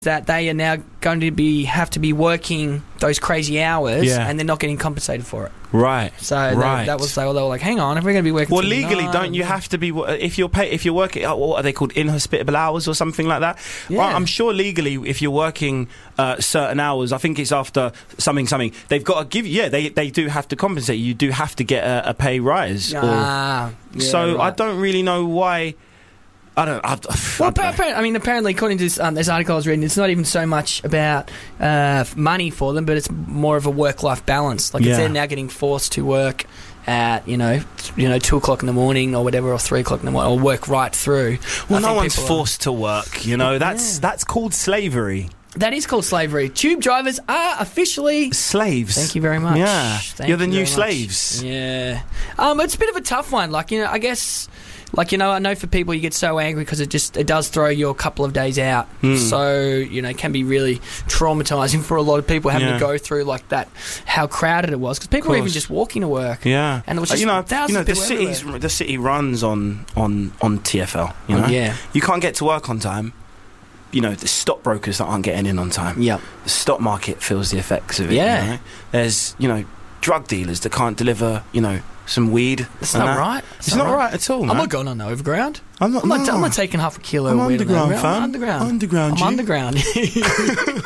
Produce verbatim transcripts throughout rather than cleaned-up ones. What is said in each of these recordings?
that they are now going to be have to be working those crazy hours, Yeah. and they're not getting compensated for it. Right. So right. That, that was they were, they were like, hang on, if we're going to be working, Well, till legally, nine, don't you have to be if you're pay, if you're working? What are they called? Inhospitable hours or something like that? Yeah. Well, I'm sure legally, if you're working uh, certain hours, I think it's after something something. They've got to give. Yeah, they they do have to compensate. You do have to get a, a pay rise. Ah, or, yeah, so right. I don't really know why. I don't. I, I, Well, I don't know. apparently, I mean, apparently, according to this, um, this article I was reading, it's not even so much about uh, money for them, but it's more of a work-life balance. Like, Yeah. if they're now getting forced to work at, you know, th- you know, two o'clock in the morning or whatever, or three o'clock in the morning, or work right through. Well, I no think one's people are- forced to work. You know, that's Yeah. that's called slavery. That is called slavery. Tube drivers are officially. Slaves. Thank you very much. Yeah, Thank you're the you new very much. slaves. Yeah. Um, it's a bit of a tough one. Like, you know, I guess, like, you know, I know for people you get so angry because it just it does throw you a couple of days out. Mm. So, you know, it can be really traumatizing for a lot of people having Yeah. to go through like that. How crowded it was because people were even Course. just walking to work. Yeah, And it was Uh, just you know, thousands you know, of the people city's everywhere. the city runs on on on T F L. You know, Oh, yeah. you can't get to work on time. You know, the stockbrokers that aren't getting in on time. Yep. The stock market feels the effects of it. Yeah. You know? There's you know drug dealers that can't deliver you know some weed. It's and not that. right. It's, not right. at all. I'm Man. not going on the overground. I'm not. I'm not, no. I'm not taking half a kilo I'm of weed on the underground, overground. I'm fam. underground. Underground, I'm G. underground.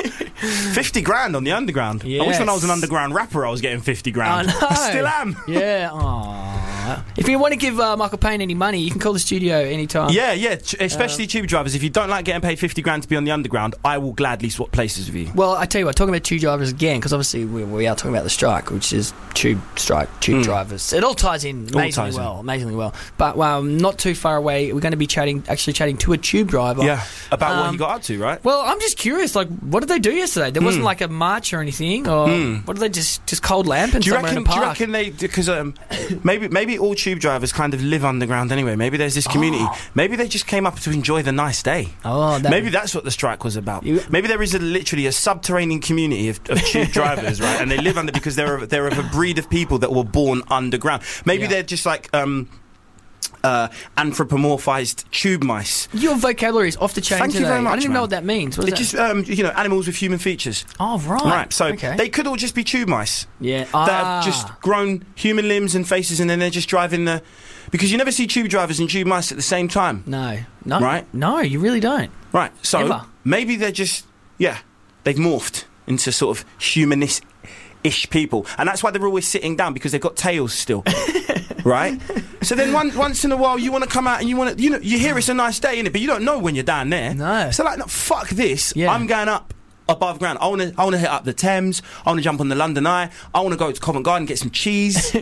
Fifty grand on the underground. I wish when I was an Yes. underground rapper, I was getting fifty grand. I know. I still am. Yeah. Aww. If you want to give uh, Michael Payne any money, you can call the studio anytime. Yeah, yeah. Ch- especially tube drivers. If you don't like getting paid fifty grand to be on the underground, I will gladly swap places with you. Well, I tell you what, talking about tube drivers again, because obviously we, we are talking about the strike, which is tube strike, tube Mm. drivers. It all ties in All amazingly ties in. well, amazingly well. But um, not too far away, we're going to be chatting, actually chatting to a tube driver. Yeah, about what Um, he got up to, right? Well, I'm just curious, like, what did they do yesterday? There wasn't Mm. like a march or anything, or Mm. what did they just just cold lamp and Do you somewhere reckon? in a Do you park? reckon they? Because um, maybe maybe all tube drivers kind of live underground anyway. Maybe there's this community. Oh. Maybe they just came up to enjoy the nice day. Oh, that, Maybe that's what the strike was about. You- Maybe there is a, literally a subterranean community of, of tube drivers, right? And they live under because they're of, they're of a breed of people that were born underground. Maybe Yeah. they're just like um, uh, anthropomorphized tube mice. your vocabulary is off the chain Thank you today. very I much, don't even know man. what that means. What They're is just um, you know animals with human features. that? Oh, right. Right. So okay. they could all just be tube mice yeah. that Ah. have just grown human limbs and faces, and then they're just driving the. Because you never see tube drivers and tube mice at the same time. No. No. Right? No, you really don't. Right. So Ever. maybe they're just yeah, they've morphed into sort of humanist ish people, and that's why they're always sitting down because they've got tails still. Right? So then one, once in a while you want to come out and you want to, you know, you hear it's a nice day, innit? But you don't know when you're down there. No. So like, no, fuck this. Yeah. I'm going up above ground. I want to, I want to hit up the Thames. I want to jump on the London Eye. I want to go to Covent Garden and get some cheese.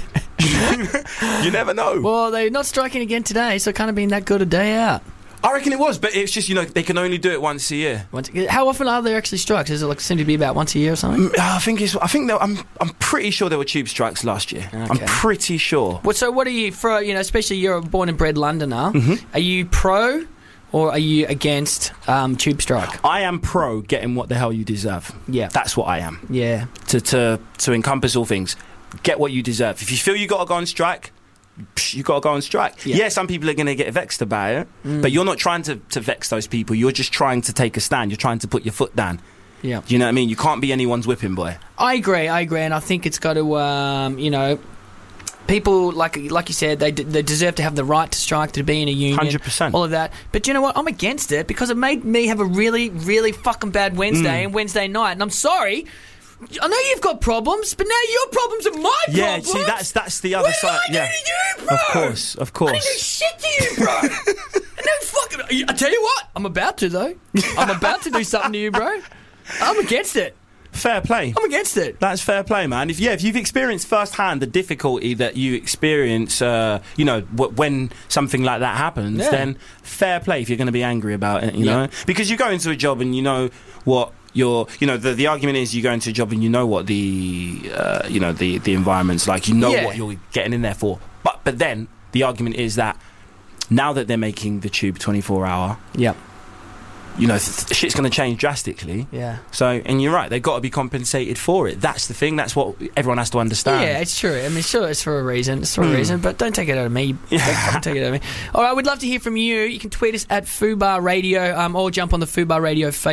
You never know. Well, they're not striking again today, so it can't have been that good a day out. I reckon it was, but it's just, you know, they can only do it once a year. Once, how often are there actually strikes? Does it like seem to be about once a year or something? Mm, I think it's. I think there, I'm. I'm pretty sure there were tube strikes last year. I'm Okay. pretty sure. Well, so what are you for? You know, especially you're a born and bred Londoner. Mhm. Are you pro or are you against um, tube strike? I am pro getting what the hell you deserve. Yeah, That's what I am. yeah. To to to encompass all things, get what you deserve. If you feel you got to go on strike, psh, you got to go on strike. Yeah. Yeah, some people are going to get vexed about it, Mm. but you're not trying to to vex those people. You're just trying to take a stand. You're trying to put your foot down. Yeah. Do you know what I mean? You can't be anyone's whipping boy. I agree. I agree, and I think it's got to, um, you know, people like like you said, they d- they deserve to have the right to strike, to be in a union, one hundred percent. all of that. But you know what? I'm against it because it made me have a really, really fucking bad Wednesday Mm. and Wednesday night, and I'm sorry. I know you've got problems, but now your problems are my Yeah, problems. see, that's that's the other What side. did I Yeah, do to you, bro? of course, of I didn't do course. shit to you, bro. No fucking. I tell you what, I'm about to though. I'm about to do something to you, bro. I'm against it. Fair play. I'm against it. That's fair play, man. If yeah, if you've experienced firsthand the difficulty that you experience, uh, you know, w- when something like that happens, Yeah. then fair play if you're going to be angry about it, you Yeah. know, because you go into a job and you know what your, you know, the the argument is you go into a job and you know what the, uh, you know, the the environment's like, you know Yeah. what you're getting in there for, but but then the argument is that now that they're making the tube twenty-four hour, Yep. you know, th- shit's going to change drastically. Yeah. So, and you're right, they've got to be compensated for it. That's the thing. That's what everyone has to understand. Yeah, it's true. I mean, sure, it's for a reason. It's for a Mm. reason, but don't take it out of me. Yeah. Don't take it out of me. All right, we'd love to hear from you. You can tweet us at Fubar Radio, um, or jump on the Fubar Radio Facebook